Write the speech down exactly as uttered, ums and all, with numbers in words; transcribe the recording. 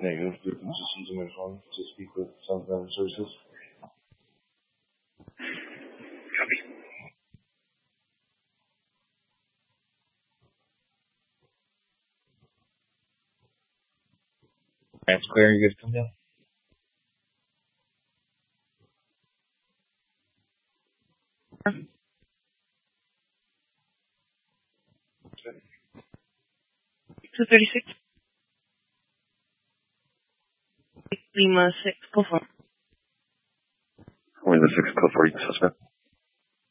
Negative. Just using my phone to speak with South Island Services. Copy. That's clear. You good to come down? two thirty-six. Lima six, go for it. We're the six, code for you, suspect.